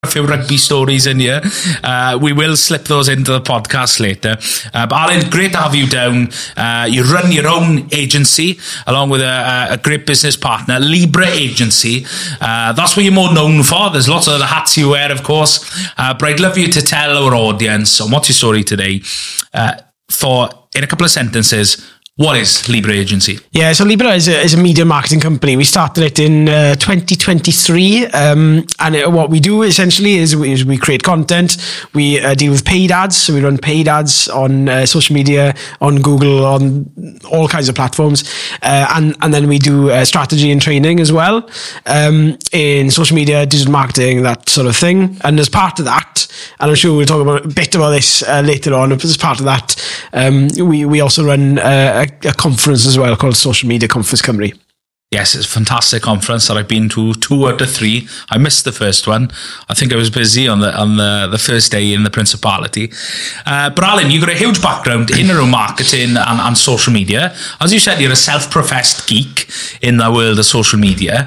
a few rugby stories in here. We will slip those into the podcast later. But Alan, great to have you down. You run your own agency along with a great business partner, Libra Agency. That's what you're more known for. There's lots of other hats you wear, of course. But I'd love you to tell our audience on what's your story today. In a couple of sentences, what is Libra Agency? Yeah, so Libra is a media marketing company. We started it in 2023. And what we do essentially is we create content. We deal with paid ads. So we run paid ads on social media, on Google, on all kinds of platforms. And then we do strategy and training as well in social media, digital marketing, that sort of thing. And as part of that, and I'm sure we'll talk about a bit about this later on, but as part of that, we also run a conference as well called Social Media Conference Cymru. Yes, it's a fantastic conference that I've been to 2 out of 3. I missed the first one. I think I was busy on the first day in the Principality. But Alan, you've got a huge background in marketing and social media. As you said, you're a self-professed geek in the world of social media.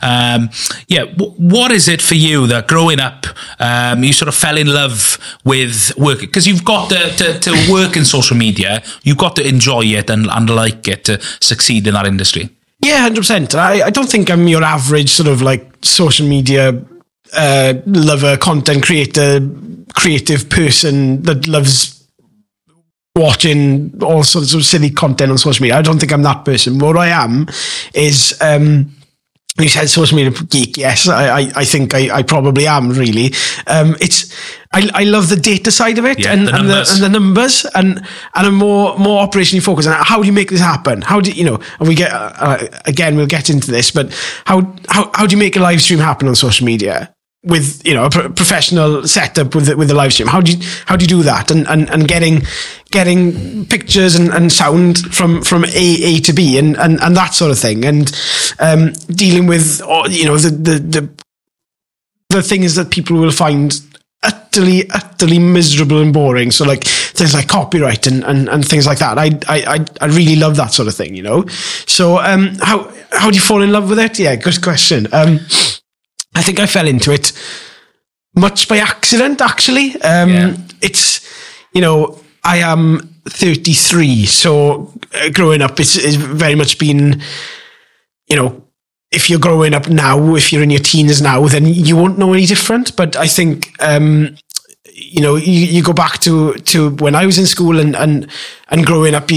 What is it for you that growing up, you sort of fell in love with work? Because you've got to work in social media, you've got to enjoy it and like it to succeed in that industry. Yeah, 100%. I don't think I'm your average sort of like social media lover, content creator, creative person that loves watching all sorts of silly content on social media. I don't think I'm that person. What I am is... you said social media geek. Yes, I think I probably am, really. I love the data side of it and the numbers and I'm more operationally focused. And how do you make this happen? How do you know? And we get again, we'll get into this, but how do you make a live stream happen on social media with a professional setup with the live stream? How do you do that? And getting pictures and sound from A to B and that sort of thing, and dealing with the things that people will find utterly miserable and boring. So like things like copyright and things like that. I really love that sort of thing. So how do you fall in love with it? Yeah, good question. I think I fell into it much by accident, actually. It's, I am 33, so growing up, it's very much been, if you're growing up now, if you're in your teens now, then you won't know any different. But I think, you go back to when I was in school and growing up,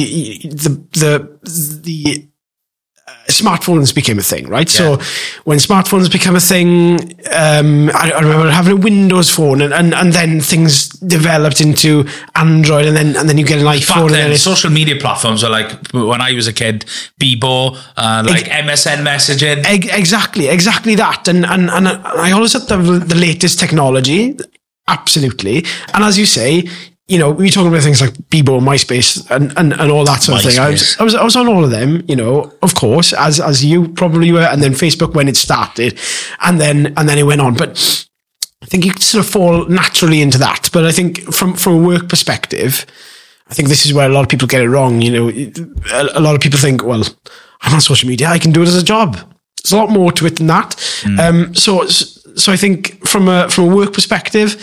the smartphones became a thing, right? Yeah. So when smartphones became a thing, I remember having a Windows phone and then things developed into Android and then you get an iPhone. Back then, social media platforms are like, when I was a kid, Bebo, MSN messaging. Exactly that. And I always had the latest technology, absolutely. And as you say, we talk about things like Bebo, MySpace, and all that sort of thing. I was on all of them, of course, as you probably were, and then Facebook when it started, and then it went on. But I think you sort of fall naturally into that. But I think from a work perspective, I think this is where a lot of people get it wrong. A lot of people think, well, I'm on social media, I can do it as a job. There's a lot more to it than that. So I think from a work perspective,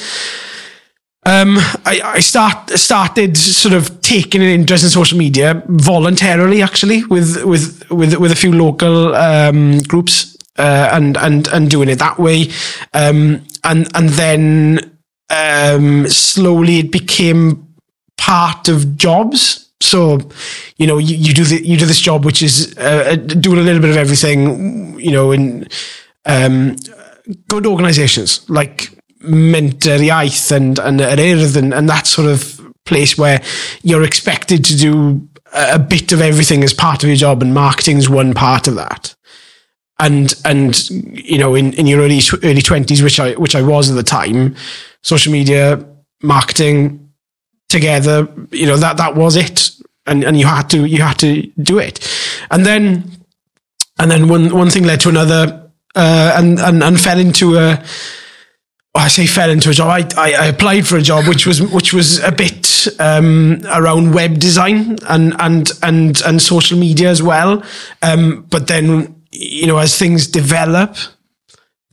I started sort of taking an interest in social media voluntarily, actually, with a few local groups and doing it that way, and then slowly it became part of jobs. So you do this job, which is doing a little bit of everything, in good organisations like Mentor Iaith and Urdd and that sort of place where you're expected to do a bit of everything as part of your job, and marketing is one part of that. And in your early 20s, which I was at the time, social media, marketing together, that was it, and you had to do it, and then one thing led to another, and fell into a. I say fell into a job. I applied for a job which was a bit around web design and social media as well. But then as things develop,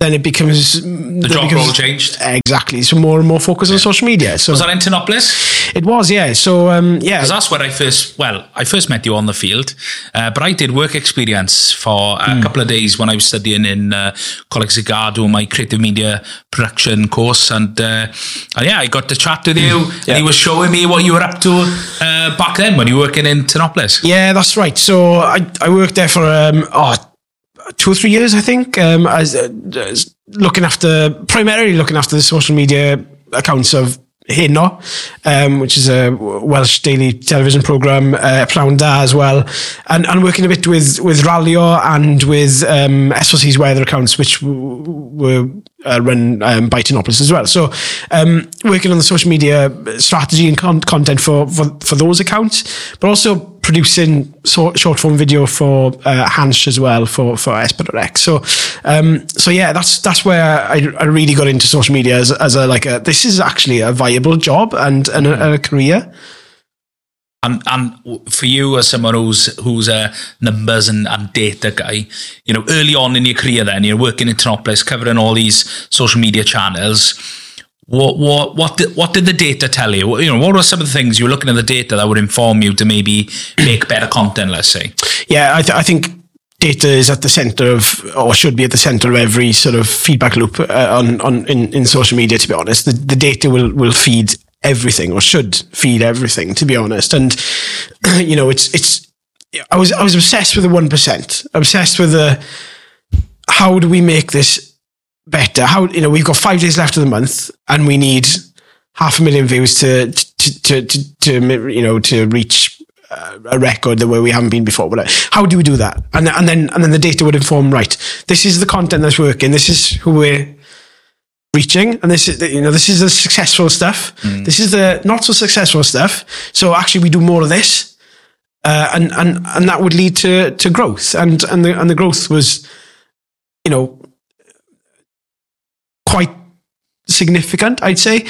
then it becomes the job role changed. Exactly. So more and more focus on social media. So was that in Tynoplis? It was, yeah. So because that's where I first met you on the field, but I did work experience for a couple of days when I was studying in Coleg Sigard, doing my creative media production course, and I got to chat with you, and he was showing me what you were up to back then when you were working in Tynoplis. Yeah, that's right. So I worked there for 2 or 3 years, I think, as primarily looking after the social media accounts of Heno, which is a Welsh daily television programme, Pnawn Da as well, and working a bit with Rallyo and with SLC's weather accounts, which were run by Tynoplis as well. So working on the social media strategy and content for those accounts, but also producing short form video for Hansh as well for S4C. So yeah, that's where I really got into social media as this is actually a viable job and a career. And for you as someone who's a numbers and data guy, early on in your career, then you're working in Tynoplis, covering all these social media channels. What did the data tell you? What were some of the things you were looking at the data that would inform you to maybe make better content? Let's say. Yeah, I think data is at the center of, or should be at the center of every sort of feedback loop in social media. To be honest, the data will feed everything, or should feed everything, to be honest. And it's I was obsessed with the 1%, obsessed with how do we make this better? How, we've got 5 days left of the month and we need 500,000 views to reach a record where we haven't been before. But how do we do that? And then the data would inform, right, this is the content that's working, this is who we're reaching, and this is the successful stuff. This is the not so successful stuff. So actually we do more of this, and that would lead to growth, and the growth was, quite significant, I'd say.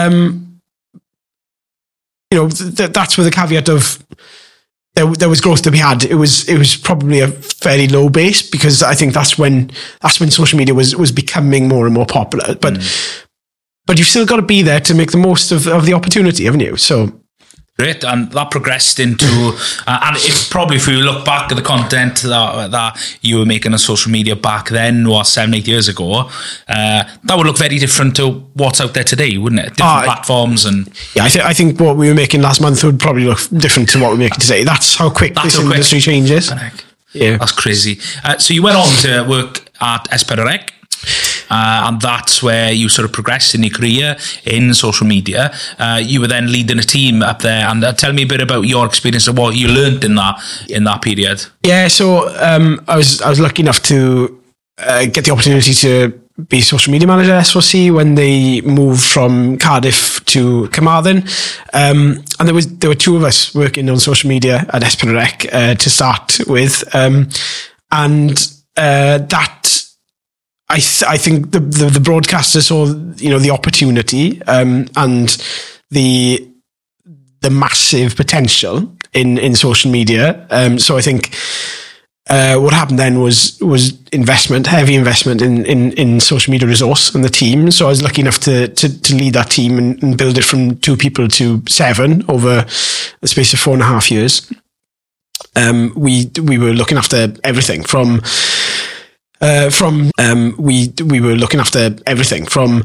That's with the caveat of there was growth to be had. It was probably a fairly low base, because I think that's when social media was becoming more and more popular. But you've still got to be there to make the most of the opportunity, haven't you? So. Great, and that progressed into, and if you look back at the content that you were making on social media back then, 7-8 years ago, that would look very different to what's out there today, wouldn't it? Different platforms and... Yeah, I think what we were making last month would probably look different to what we're making today. That's how quick this industry changes. Yeah, that's crazy. So you went on to work at S4C. And that's where you sort of progressed in your career in social media. You were then leading a team up there, and tell me a bit about your experience of what you learned in that period. Yeah, so I was lucky enough to get the opportunity to be social media manager at S4C when they moved from Cardiff to Carmarthen, and there were 2 of us working on social media at S4C to start with, and that. I think the broadcaster saw, the opportunity, and the massive potential in social media. So I think, what happened then was heavy investment in social media resource and the team. So I was lucky enough to lead that team and build it from 2 people to 7 over the space of 4.5 years. We were looking after everything from we were looking after everything from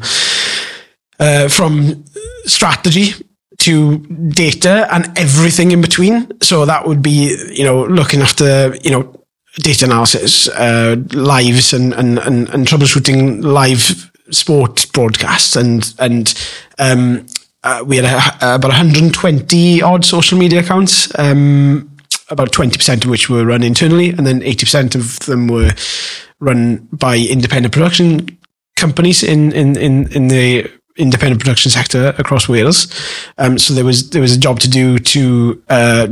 strategy to data and everything in between. So that would be, looking after, data analysis, lives and troubleshooting live sport broadcasts and we had about 120 odd social media accounts, about 20% of which were run internally, and then 80% of them were run by independent production companies in the independent production sector across Wales. So there was a job to do to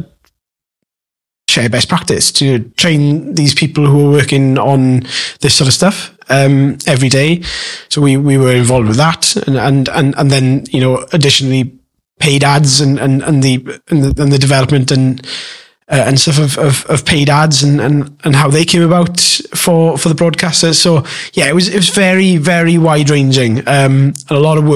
share best practice, to train these people who are working on this sort of stuff every day. So we were involved with that, and then additionally paid ads and the development and and stuff of paid ads and how they came about for the broadcasters. So yeah, it was very, very wide ranging, and a lot of work